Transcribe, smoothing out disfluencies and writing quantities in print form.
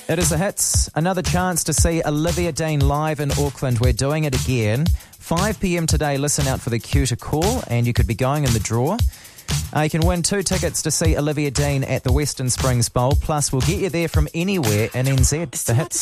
It is the Hits. Another chance to see Olivia Dean live in Auckland. We're doing it again. 5 p.m. today. Listen out for the cue to call, and you could be going in the draw. You can win 2 tickets to see Olivia Dean at the Western Springs Bowl. Plus, we'll get you there from anywhere in NZ. The Hits.